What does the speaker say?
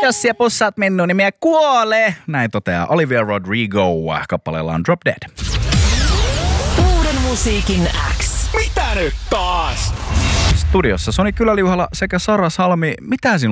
Jos siellä pussaat mennyt, niin minä kuolee. Näin toteaa Olivia Rodrigo. Kappaleella on Drop Dead. Uuden musiikin X. Mitä nyt taas? Studiossa Soni Kyläliuhala sekä Sara Salmi. Mitä sinulla